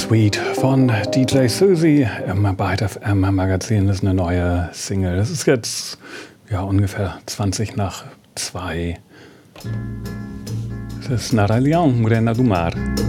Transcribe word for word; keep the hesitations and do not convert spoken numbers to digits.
Sweet von D J Suzy im Byte F M Magazin. Das ist eine neue Single. Das ist jetzt ja ungefähr zwanzig nach zwei. Das ist Nara Leão, Morena do Mar.